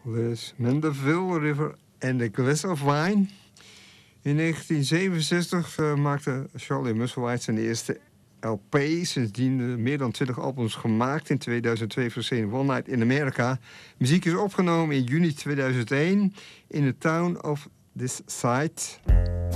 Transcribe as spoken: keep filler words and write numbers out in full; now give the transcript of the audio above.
Les Mandeville River and a Glass of Wine. In negentien zevenenzestig uh, maakte Charlie Musselwhite zijn eerste L P. Sindsdien meer dan twintig albums gemaakt. In tweeduizend twee verscheen One Night in America. Muziek is opgenomen in juni tweeduizend één in the town of this site.